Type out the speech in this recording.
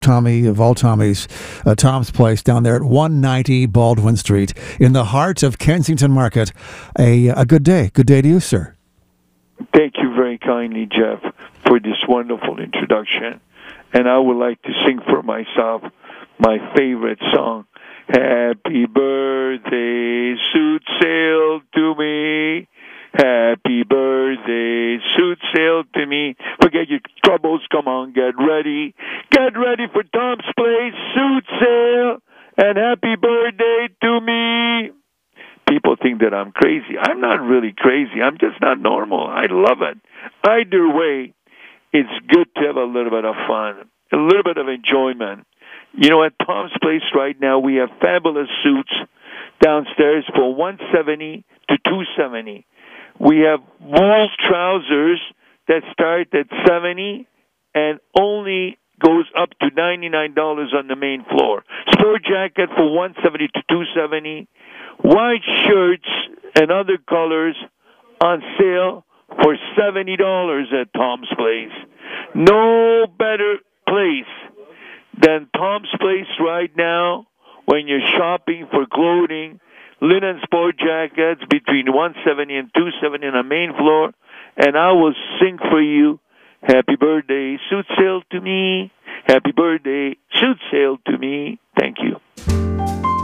Tommy of all Tommies, Tom's Place down there at 190 Baldwin Street in the heart of Kensington Market. A good day. Good day to you, sir. Thank you very kindly, Jeff, for this wonderful introduction. And I would like to sing for myself my favorite song, Happy Birthday, Suit Sail to me. Happy birthday, suit sail to me. Forget your troubles, come on, get ready. Get ready for Tom's Place, suit sail, and happy birthday to me. People think that I'm crazy. I'm not really crazy. I'm just not normal. I love it. Either way, it's good to have a little bit of fun, a little bit of enjoyment. You know, at Tom's Place right now, we have fabulous suits downstairs for $170 to $270. We have wool trousers that start at $70 and only goes up to $99 on the main floor. Sport jacket for $170 to $270. White shirts and other colors on sale for $70 at Tom's Place. No better place than Tom's Place right now when you're shopping for clothing. Linen sport jackets between $170 and $270 on the main floor. And I will sing for you, Happy Birthday, Suit Sail to me. Happy Birthday, Suit Sail to me. Thank you.